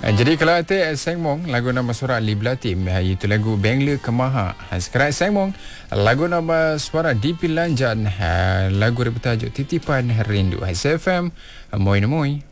Jadi kalau ada Sengmong lagu nama suara Libla Tim itu lagu Bengla Kemaha. Sekarang Sengmong lagu nama suara Dipi Lanjan lagu bertajuk Titipan Rindu. SFM Moi Moi.